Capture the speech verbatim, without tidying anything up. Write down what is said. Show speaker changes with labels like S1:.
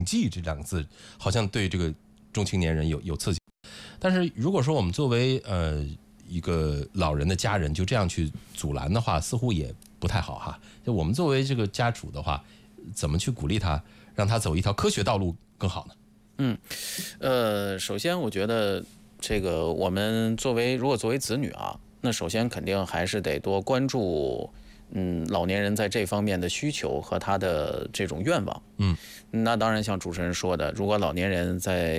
S1: 济这两个字好像对这个中青年人有有刺激，但是如果说我们作为呃一个老人的家人就这样去阻拦的话，似乎也不太好哈。就我们作为这个家主的话，怎么去鼓励他，让他走一条科学道路更好呢？
S2: 嗯，呃，首先我觉得这个我们作为如果作为子女啊，那首先肯定还是得多关注。嗯，老年人在这方面的需求和他的这种愿望，
S1: 嗯，
S2: 那当然像主持人说的，如果老年人在